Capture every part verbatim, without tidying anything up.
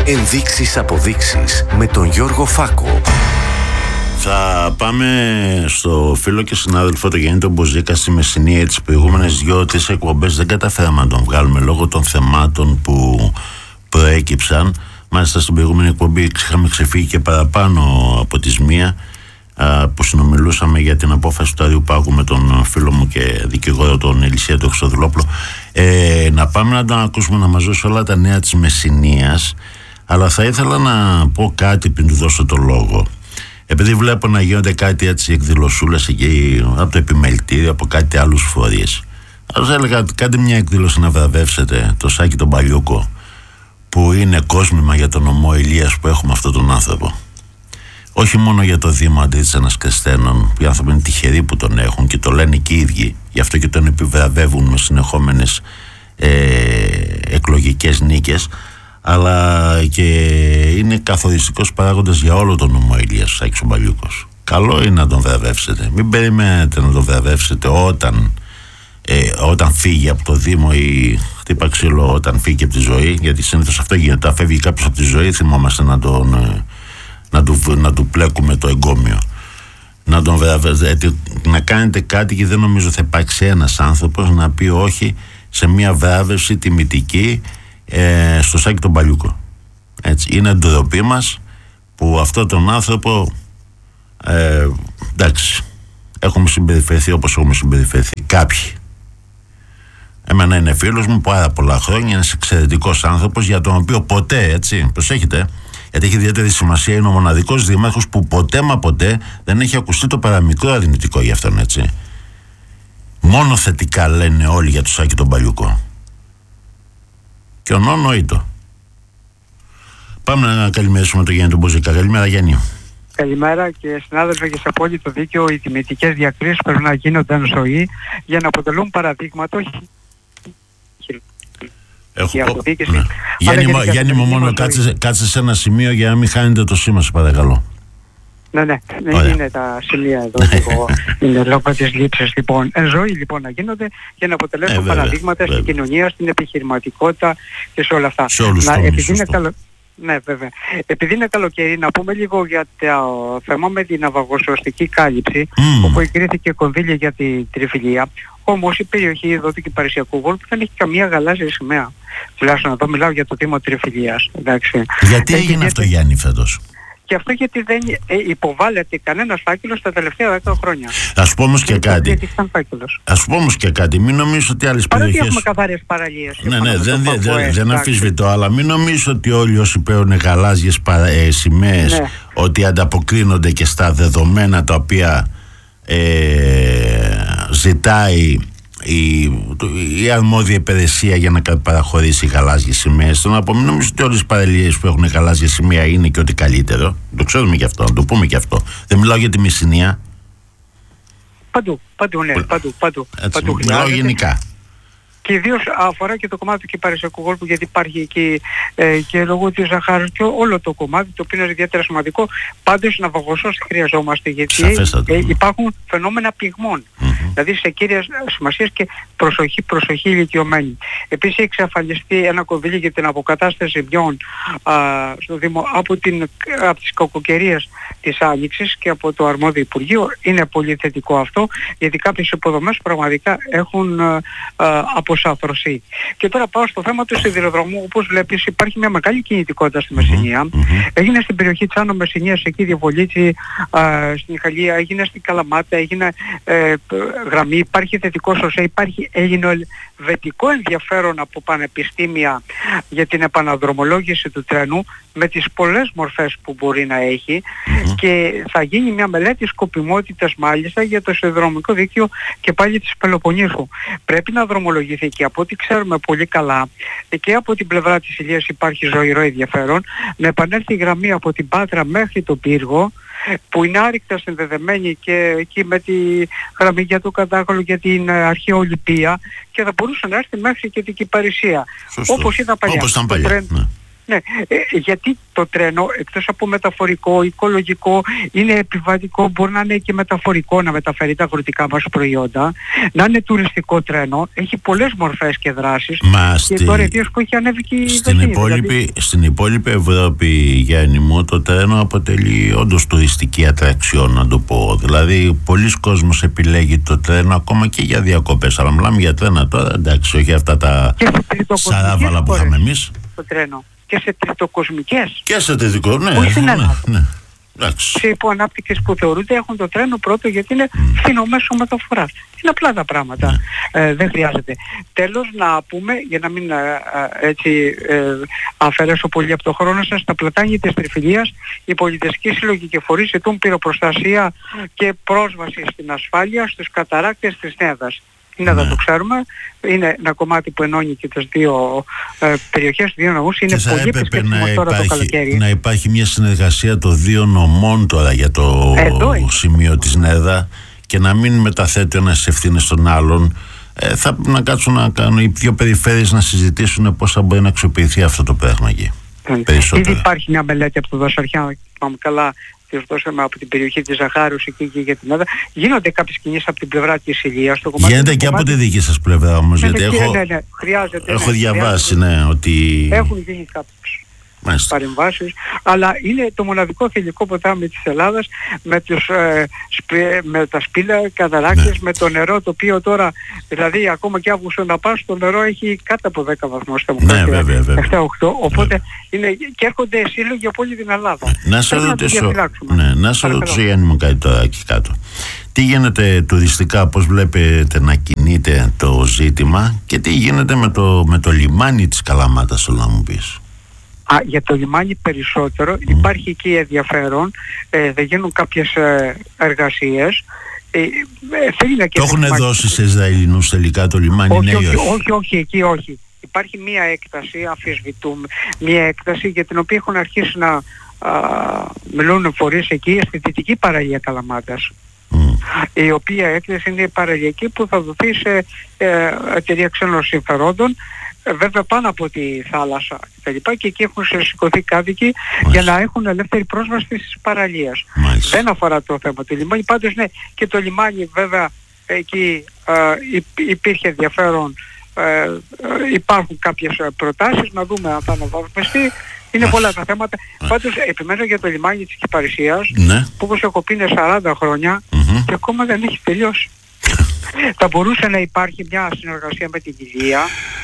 Ενδείξεις αποδείξεις με τον Γιώργο Φάκο. Θα πάμε στο φίλο και συνάδελφο το Γιάννη τον Μποζίκα στη Μεσσηνία. Τις προηγούμενες δυο-τρεις εκπομπές δεν καταφέραμε να τον βγάλουμε λόγω των θεμάτων που προέκυψαν. Μάλιστα στην προηγούμενη εκπομπή είχαμε ξεφύγει και παραπάνω από τις μία, που συνομιλούσαμε για την απόφαση του Αριού Πάγου με τον φίλο μου και δικηγόρο τον Ελισία τον Χρυστοδουλόπουλο. Ε, να πάμε να τον ακούσουμε να μας δώσει όλα τα νέα της Μεσσηνίας, αλλά θα ήθελα να πω κάτι πριν του δώσω το λόγο. Επειδή βλέπω να γίνονται κάτι έτσι εκδηλωσούλες εκεί από το επιμελητήριο, από κάτι άλλους φορείς, ας έλεγα κάντε μια εκδήλωση να βραβεύσετε το Σάκη τον Παλιούκο, που είναι κόσμημα για τον ομό Ηλίας που έχουμε αυτόν τον άνθρωπο. Όχι μόνο για το Δήμο Αντρίτσανας Κρεστένων, οι άνθρωποι είναι τυχεροί που τον έχουν και το λένε και οι ίδιοι, γι' αυτό και τον επιβραβεύουν με συνεχόμενες ε, εκλογικές νίκες, αλλά και είναι καθοριστικός παράγοντας για όλο τον ομό Ηλίας ο Σάκης ο Παλιούκος. Καλό είναι να τον βραβεύσετε. Μην περιμένετε να τον βραβεύσετε όταν, ε, όταν φύγει από το Δήμο ή χτύπα ξύλο όταν φύγει από τη ζωή, γιατί συνήθως αυτό γίνεται. Αν φεύγει κάποιος από τη ζωή, θυμόμαστε να τον... Ε, Να του, να του πλέκουμε το εγκόμιο, να τον βραβεύετε, να κάνετε κάτι, και δεν νομίζω θα υπάρξει ένας άνθρωπος να πει όχι σε μια βράβευση τιμητική ε, στο Σάκη τον Παλιούκο. Έτσι, είναι ντροπή μας που αυτόν τον άνθρωπο ε, εντάξει, έχουμε συμπεριφερθεί όπως έχουμε συμπεριφερθεί κάποιοι. Εμένα είναι φίλος μου πάρα πολλά χρόνια, είναι εξαιρετικός άνθρωπος, για τον οποίο ποτέ, έτσι, προσέχετε, γιατί έχει ιδιαίτερη σημασία, είναι ο μοναδικός δήμαρχος που ποτέ μα ποτέ δεν έχει ακουστεί το παραμικρό αρνητικό για αυτόν, έτσι. Μόνο θετικά λένε όλοι για το Σάκη τον Παλιούκο. Και ονό νοήτο. Πάμε να καλημερίσουμε τον Γιάννη τον Μποζίκα. Καλημέρα, Γιάννη. Καλημέρα, και συνάδελφε, και σε απόλυτο δίκαιο, οι τιμητικές διακρίσεις πρέπει να γίνονται εν ζωή για να αποτελούν παραδείγματα, όχι Έχω, ναι. Γιάννη, μου, Γιάννη μου, μόνο κάτσε, κάτσε σε ένα σημείο για να μην χάνετε το σήμα, σε παρακαλώ. Ναι, ναι, ναι, είναι τα σημεία εδώ λίγο, είναι λόγω της λήψης. Λοιπόν, εν ζωή λοιπόν να γίνονται για να αποτελέσουν ε, βέβαια, παραδείγματα βέβαια. Στην κοινωνία, στην επιχειρηματικότητα και σε όλα αυτά. Σε όλους να, τόμους, επειδή είναι καλο... Ναι, βέβαια. Επειδή είναι καλοκαίρι, να πούμε λίγο για το θέμα με την ναυαγοσωστική κάλυψη, mm. όπου εγκρίθηκε κονδύλια για την τριφυλία. Όμως η περιοχή εδώ του Κυπαρισιακού Γόλφου δεν έχει καμία γαλάζια σημαία. Τουλάχιστον εδώ μιλάω για το Δήμο Τριφυλίας. Εντάξει. Γιατί έγινε γιατί... αυτό, Γιάννη, φέτος? Και αυτό γιατί δεν ε, υποβάλλεται κανένας φάκελος τα τελευταία δέκα χρόνια. Ας πω όμως και κάτι. Ας πω όμως και κάτι. Μην νομίζω ότι άλλες Παρότι περιοχές... έχουμε καθαρές παραλίες. Ναι, ναι, δεν, δεν, δεν, δεν αμφισβητώ, αλλά μην νομίζω ότι όλοι όσοι παίρνουν γαλάζιες παρα, ε, σημαίες, ναι, ότι ανταποκρίνονται και στα δεδομένα τα οποία ε, ζητάει Η, η αρμόδια υπηρεσία για να παραχωρήσει γαλάζιες σημαίες. Θέλω να πω, μην νομίζω ότι όλες οι παραλίες που έχουν γαλάζια σημαία είναι και ό,τι καλύτερο. Το ξέρουμε και αυτό, να το πούμε και αυτό. Δεν μιλάω για τη Μεσσηνία. Παντού, παντού, ναι, παντού, παντού. Έτσι, παντού μιλάω γενικά. Και ιδίως αφορά και το κομμάτι του Κυπαρισιακού Γόλφου, γιατί υπάρχει εκεί ε, και λόγω της ζαχάρου και όλο το κομμάτι, το οποίο είναι ιδιαίτερα σημαντικό. Πάντως ναυαγοσώση χρειαζόμαστε, γιατί ε, υπάρχουν φαινόμενα πληγμών. Mm-hmm. Δηλαδή σε κύριες σημασίες, και προσοχή, προσοχή ηλικιωμένη. Επίσης έχει εξαφανιστεί ένα κονδύλι για την αποκατάσταση βιών α, στο Δήμο από, την, από τις κακοκαιρίες της Άνοιξης και από το αρμόδιο Υπουργείο. Είναι πολύ θετικό αυτό, γιατί κάποιες υποδομές πραγματικά έχουν α, α, αποσάθρωσει. Και τώρα πάω στο θέμα του σιδηροδρόμου. Όπως βλέπεις, υπάρχει μια μεγάλη κινητικότητα στη Μεσσηνία. Mm-hmm. Έγινε στην περιοχή της Άνω Μεσσηνίας, εκεί Διαβολίτσι, στην Ιχαλία, έγινε στην Καλαμάτα, έγινε ε, γραμμή, υπάρχει θετικό σωσέ, υπάρχει ελληνοελβετικό ενδιαφέρον από πανεπιστήμια για την επαναδρομολόγηση του τρένου, με τις πολλές μορφές που μπορεί να έχει, mm-hmm. και θα γίνει μια μελέτη σκοπιμότητας μάλιστα για το σιδηροδρομικό δίκτυο και πάλι της Πελοποννήσου. Πρέπει να δρομολογηθεί, και από ό,τι ξέρουμε πολύ καλά και από την πλευρά της Ηλίας υπάρχει ζωηρό ενδιαφέρον να επανέλθει η γραμμή από την Πάτρα μέχρι τον Πύργο, που είναι άρρηκτα συνδεδεμένη και εκεί με τη γραμμή για το Κατάκολο, για την αρχαία Ολυμπία, και θα μπορούσε να έρθει μέχρι και την Κυπαρισία. Όπως ήταν παλιά. Όπως ήταν παλιά. Τρέν... Ναι. Ναι, ε, γιατί το τρένο εκτός από μεταφορικό, οικολογικό, είναι επιβατικό, μπορεί να είναι και μεταφορικό, να μεταφέρει τα αγροτικά μας προϊόντα, να είναι τουριστικό τρένο, έχει πολλές μορφές και δράσεις. Μα και στη... τώρα ιδίως που έχει ανέβει και η στην, δοχή, υπόλοιπη, δηλαδή... στην υπόλοιπη Ευρώπη, Γιάννη μου, το τρένο αποτελεί όντως τουριστική ατραξιόν, να το πω. Δηλαδή, πολλοί κόσμος επιλέγει το τρένο ακόμα και για διακοπές. Αλλά μιλάμε για τρένα τώρα, εντάξει, όχι αυτά τα σαράβαλα που είχαμε εμείς. Το τρένο. Και σε τριτοκοσμικές. Και σε τριτοκο, ναι. Όχι στην Ελλάδα. Ναι, ναι. Εντάξει. Σε υποανάπτυξες που θεωρούνται έχουν το τρένο πρώτο γιατί είναι mm. φθηνό μέσο μεταφοράς. Είναι απλά τα πράγματα. Mm. Ε, δεν χρειάζεται. Τέλος να πούμε, για να μην ε, ε, έτσι ε, αφαιρέσω πολύ από το χρόνο σας, στα πλατάνια της Τριφυλίας οι πολιτιστικοί σύλλογοι και φορείς ζητούν πυροπροστασία και πρόσβαση στην ασφάλεια στους καταράκτες της Νέδας. Είναι να το ξέρουμε, είναι ένα κομμάτι που ενώνει και τις δύο ε, περιοχές, τους δύο νομούς, είναι πολύ επισκεπτικός τώρα το καλοκαίρι. Να υπάρχει μια συνεργασία των δύο νομών τώρα για το ε, σημείο της Νέδα και να μην μεταθέτει ένας ευθύνες στον άλλον. Ε, θα πρέπει να κάτσουν να κάνουν οι δύο περιφέρειες να συζητήσουν πώς θα μπορεί να αξιοποιηθεί αυτό το πράγμα εκεί. Mm. Ήδη υπάρχει μια μελέτη από το Δασαριά, πάμε καλά, δώσαμε από την περιοχή της Ζαχάρους εκεί και για την Ελλάδα. Γίνονται κάποιες κινήσεις από την πλευρά της Ηλίας. Γίνεται και από τη δική σας πλευρά όμως, ναι, γιατί ναι, έχω, ναι, ναι, χρειάζεται, έχω ναι, διαβάσει χρειάζεται, ναι, ότι... Έχουν γίνει κάποιες παρεμβάσεις, αλλά είναι το μοναδικό θηλυκό ποτάμι της Ελλάδας με, τους, ε, σπι, με τα σπήλαια, καταράκτες, ναι. με το νερό το οποίο τώρα, δηλαδή ακόμα και Αύγουστο να πας, το νερό έχει κάτω από δέκα βαθμούς θερμοκρασία. Ναι, βέβαια, βέβαια. επτά οκτώ, οπότε είναι, και έρχονται σύλλογοι από όλη την Ελλάδα. Να σε ρωτήσω, ναι, να σε ρωτήσω Γιάννη μου κάτι τώρα εκεί κάτω. Τι γίνεται τουριστικά, πώς βλέπετε να κινείται το ζήτημα και τι γίνεται με το, με το λιμάνι της Καλαμάτας, θέλω να μου πεις. Α, για το λιμάνι περισσότερο, mm. υπάρχει εκεί ενδιαφέρον, ε, δεν γίνουν κάποιες ε, εργασίες. Ε, ε, το έχουν δώσει σε Ισραηλινούς τελικά το λιμάνι, όχι, ναι, όχι, όχι. όχι, όχι, εκεί όχι. Υπάρχει μία έκταση, αμφισβητούμε, μία έκταση για την οποία έχουν αρχίσει να α, μιλούν φορείς εκεί στη δυτική παραλία Καλαμάτας. Mm. Η οποία έκταση είναι η παραλιακή που θα δοθεί σε ε, εταιρεία ξένων συμφερόντων, βέβαια πάνω από τη θάλασσα και τα λοιπά, και εκεί έχουν σηκωθεί κάτοικοι για να έχουν ελεύθερη πρόσβαση στις παραλίες. Μάλιστα. Δεν αφορά το θέμα του λιμάνι, πάντως ναι, και το λιμάνι βέβαια εκεί ε, υπήρχε ενδιαφέρον, ε, υπάρχουν κάποιες προτάσεις, να δούμε αν θα αναβαθμιστεί. Είναι πολλά τα θέματα. Πάντως επιμένω για το λιμάνι της Κυπαρισίας, ναι. που όπως έχω πει είναι σαράντα χρόνια mm-hmm. και ακόμα δεν έχει τελειώσει. Θα μπορούσε να υπάρχει μια συνεργασία με την Κιλία,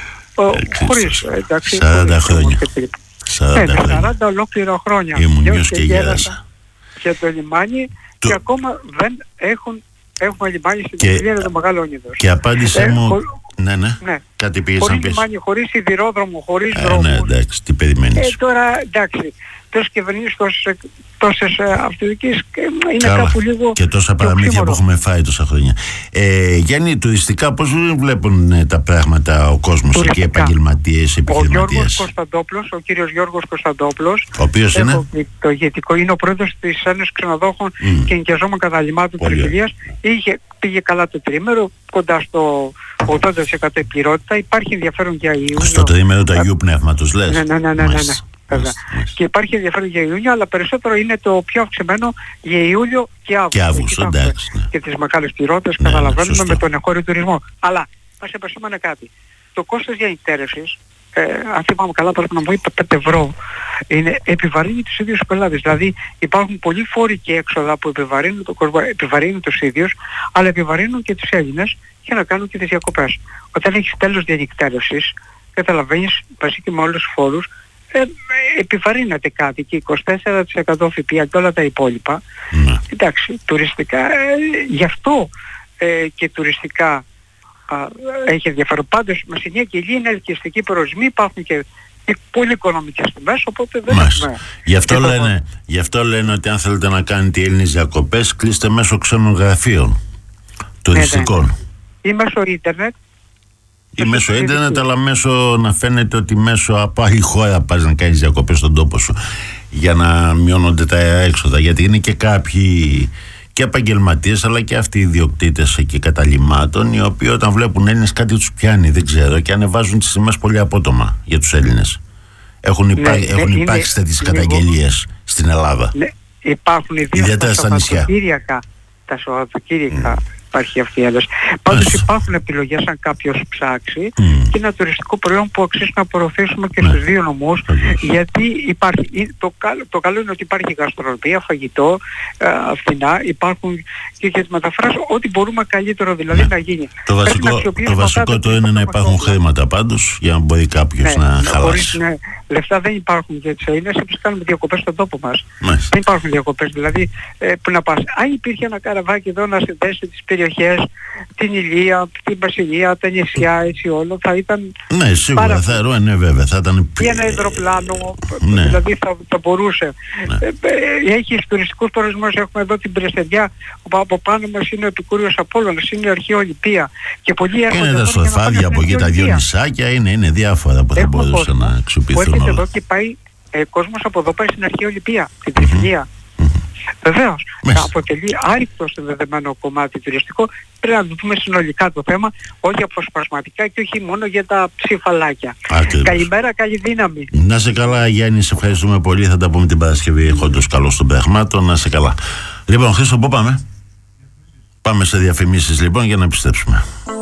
χωρίς, εντάξει, σαράντα χρόνια. σαράντα, ναι, σαράντα ολόκληρα χρόνια. Ήμουν νιός και γέρασα. Για το λιμάνι το... και ακόμα δεν έχουν, έχουμε λιμάνι στην Κιλία, είναι το μεγάλο όνειδος. Και απάντησέ ε, μου... χω... Ναι, ναι, ναι. Κάτι πήγες χωρίς να πεις. Λιμάνι, χωρίς σιδηρόδρομο, χωρίς ε, δρόμους. Ναι, εντάξει, τι περιμένεις. Ε, τώρα, εντάξει, τόσες κυβερνήσεις, τόσες, τόσες αυτοδικής, είναι Καλά. Κάπου λίγο... Και τόσα παραμύθια που έχουμε φάει τόσα χρόνια. Ε, Γιάννη, τουριστικά πώς βλέπουν ε, τα πράγματα ο κόσμος τουριστικά. Και οι επαγγελματίες, επιχειρηματίες? Ο Γιώργος Κωνσταντόπλος, ο κύριος Γιώργος Κωνσταντόπλος, ο οποίος είναι? Το ηγετικό, είναι ο πρόεδρος της Ένωσης Ξενοδόχων mm. και Ενοικιαζόμενων Καταλυμάτων Τριφυλίας. Είχε, πήγε καλά το τρίμερο, κοντά στο ογδόντα τοις εκατό πληρότητα. Υπάρχει ενδιαφέρον για Ιούνιο. Στο τρίμερο του Αγίου Πνεύματος λες? Ναι, ναι, ναι, ναι, ναι, ναι. Βέβαια. Και υπάρχει ενδιαφέρον για Ιούνιο, αλλά περισσότερο είναι το πιο αυξημένο για Ιούλιο και Αύγουστο. Και Αύγουστο, εντάξει. Ναι. Και τις μεγάλες πληρότητες, ναι, καταλαβαίνουμε, ναι, με τον εγχώριο τουρισμό. Αλλά μας επεσήμανε κάτι. Το κόστος διανυκτέρευσης, ε, αν θυμάμαι καλά, πρέπει να μου είπε πέντε ευρώ, είναι, επιβαρύνει τους ίδιους πελάτες. Δηλαδή υπάρχουν πολλοί φόροι και έξοδα που επιβαρύνουν τον κόσμο, επιβαρύνουν τους ίδιους, αλλά επιβαρύνουν και τους Έλληνες για να κάνουν και τις διακοπές. Όταν έχεις τέλος διανυκτέρευσης, καταλαβαίνεις, μαζί και με όλους τους φόρους, Ε, επιβαρύνεται κάτι και είκοσι τέσσερα τοις εκατό ΦΠΑ και όλα τα υπόλοιπα. Ναι. Εντάξει, τουριστικά, ε, γι' αυτό ε, και τουριστικά α, έχει ενδιαφέρον. Πάντως, Μεσσηνία και Ηλία είναι ελκυστικοί προορισμοί, υπάρχουν και, και πολύ οικονομικές τιμές, οπότε δεν έχουμε... Γι' αυτό, λένε, γι' αυτό λένε ότι αν θέλετε να κάνετε Έλληνες διακοπές, κλείστε μέσω ξένων γραφείων τουριστικών. Ναι, ναι. Ή μέσω ίντερνετ. Ή μέσω ίντερνετ, αλλά μέσω να φαίνεται ότι μέσω από άλλη χώρα πας να κάνεις διακοπές στον τόπο σου, για να μειώνονται τα έξοδα. Γιατί είναι και κάποιοι και επαγγελματίες, αλλά και αυτοί οι ιδιοκτήτες εκεί καταλυμάτων, οι οποίοι όταν βλέπουν Έλληνες κάτι τους πιάνει, δεν ξέρω, και ανεβάζουν τις τιμές πολύ απότομα για τους Έλληνες. Έχουν, υπά... ναι, έχουν ναι, υπάρξει τέτοιες καταγγελίες στην Ελλάδα. Ναι, υπάρχουν ιδίως τα Σαββατοκύριακα. Τα Σαββατοκύριακα mm. υπάρχει αυτή η ένταση. Πάντως υπάρχουν επιλογές αν κάποιος ψάξει mm. και ένα τουριστικό προϊόν που αξίζει να απορροφήσουμε και στους δύο νομούς, γιατί υπάρχει, το, καλό, το καλό είναι ότι υπάρχει γαστρονομία, φαγητό, ε, φθηνά, υπάρχουν και για τις μεταφράσεις, ό,τι μπορούμε καλύτερο δηλαδή να γίνει. Το βασικό, το, βασικό το είναι να υπάρχουν χρήματα πάντως για να μπορεί κάποιος ναι, να χαλάσει. Ναι, λεφτά δεν υπάρχουν για τις Έλληνες, εμείς κάνουμε διακοπές στον τόπο μας. Μάλιστα. Δεν υπάρχουν διακοπές, δηλαδή ε, που να πας. Αν υπήρχε ένα καραβάκι εδώ να συνδέσει τις περιοχές, την Ηλία, την Βασιλεία, τα νησιά, έτσι όλο, θα ήταν... Ναι, σίγουρα, πάρα... θα, ναι, βέβαια, θα ήταν... Ή ένα υδροπλάνο, ναι. δηλαδή θα, θα μπορούσε. Ναι. Ε, ε, έχεις τουριστικούς προορισμούς, έχουμε εδώ την Πρεστεριά, που από πάνω μας είναι ο Επικούριος Απόλλωνας, είναι η αρχαία Ολυμπία. Και πολλοί έρχονται είναι τα Σοφάδια από εκεί, τα δυο νησάκια, είναι, είναι διάφορα που θα μπορούσαν να αξιοποιηθούν όλα. Εδώ και πάει, ε, κόσμος από εδώ πάει στην αρχαία Ολυμπία, την Τριφυλία. Βεβαίως, θα αποτελεί άρρηκτο συνδεδεμένο κομμάτι τουριστικό. Πρέπει να το δούμε συνολικά το θέμα, όχι αποσπασματικά και όχι μόνο για τα ψηφαλάκια. Ακριβώς. Καλημέρα, καλή δύναμη. Να σε καλά, Γιάννη, σε ευχαριστούμε πολύ. Θα τα πούμε την Παρασκευή έχοντας καλώς των πραγμάτων. Να σε καλά. Λοιπόν, Χρήστο, πού πάμε? Πάμε σε διαφημίσεις λοιπόν για να επιστρέψουμε.